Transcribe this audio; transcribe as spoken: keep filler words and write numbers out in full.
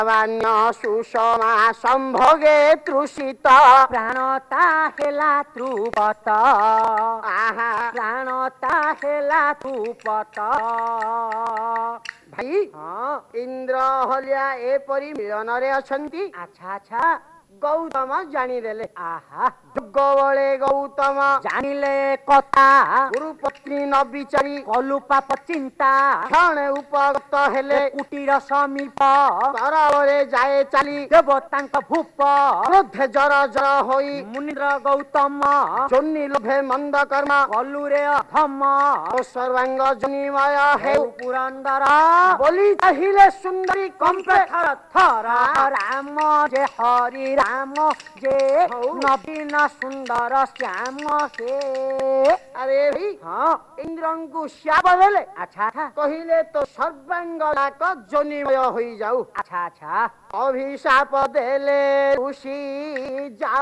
लावण्य सुषमा संभोगे तृषित प्राणता हेला ध्रुपत आहा प्राणता हेला ध्रुपत भाई हाँ इंद्र हलिया एपरी मिलन रे अछंती अच्छा अच्छा गौतम जानिदेले आहा जुग बळे गौतम जानिले कथा गुरु पत्नी न बिचारी कलु पाप चिंता क्षण उपगत हेले कुटीर समीप तरावरे जाए चाली देवतांक भूप क्रोध जर जर होई मुनिन्द्र गौतम जोनि लोभे मंद कर्म कलुरे अधम सर्वांग जनिमय हे पुरंदर बोली चाहिले सुंदरी कंपे थर थर राम जे हरि राम जे नवीन सुंदर श्याम हे अरे भाई हाँ इंद्रंकु श्याप देले अच्छा अच्छा कहिले तो सर्वांग जाक जनिमय होई जाऊ अच्छा अच्छा अभिशाप देले ऋषि जा